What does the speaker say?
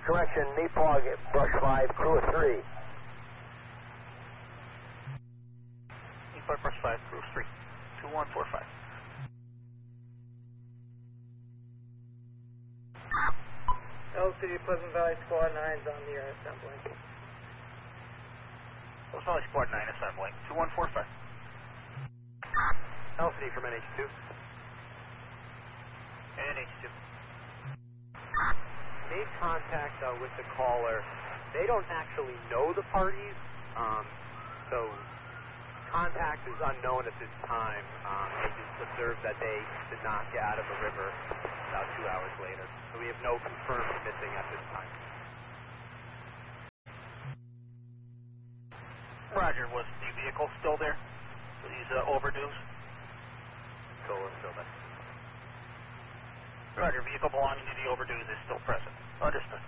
correction, Neepog, brush 5, crew of 3. Neepog, brush 5, crew of 3. 2145. LCD Pleasant Valley Squad 9's on the assembly. Pleasant Valley Squad 9 assembling. 2145. LCD from NH2. NH2. Made contact with the caller. They don't actually know the parties, so contact is unknown at this time. They just observed that they did not get out of the river about 2 hours later. So we have no confirmed missing at this time. Roger, was the vehicle still there for these overdues? Still there. Roger, vehicle belonging to the overdues is still present. Understood.